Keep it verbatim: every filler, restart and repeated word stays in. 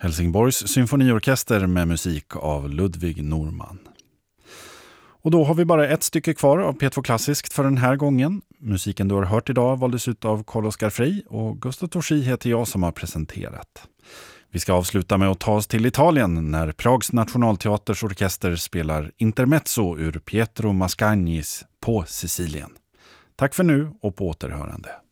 Helsingborgs symfoniorkester med musik av Ludvig Norman. Och då har vi bara ett stycke kvar av P två Klassiskt för den här gången. Musiken du har hört idag valdes ut av Carl-Oskar Frey och Gustav Torsi heter jag som har presenterat. Vi ska avsluta med att ta oss till Italien när Prags nationalteaters orkester spelar Intermezzo ur Pietro Mascagnis På Sicilien. Tack för nu och på återhörande.